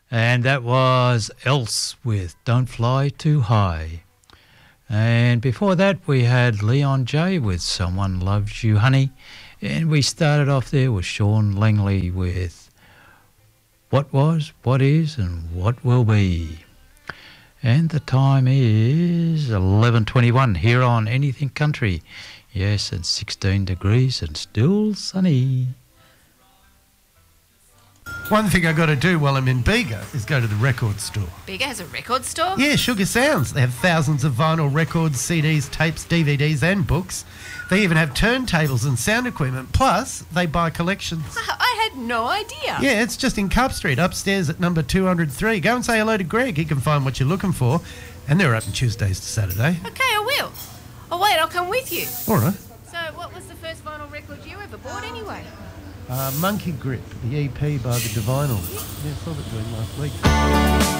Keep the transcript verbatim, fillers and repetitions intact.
And that was Else with Don't Fly Too High. And before that, we had Leon J with Someone Loves You, Honey. And we started off there with Sean Langley with What Was, What Is, and What Will Be. And the time is eleven twenty-one here on Anything Country. Yes, and sixteen degrees and still sunny. One thing I got to do while I'm in Bega is go to the record store. Bega has a record store? Yeah, Sugar Sounds. They have thousands of vinyl records, C Ds, tapes, D V Ds and books. They even have turntables and sound equipment. Plus, they buy collections. I had no idea. Yeah, it's just in Cup Street, upstairs at number two oh three. Go and say hello to Greg. He can find what you're looking for. And they're open Tuesdays to Saturday. Okay, I will. Oh, wait, I'll come with you. All right. So what was the first vinyl record you ever bought anyway? Uh, Monkey Grip, the E P by the Divinals. Yeah, I saw it doing last week.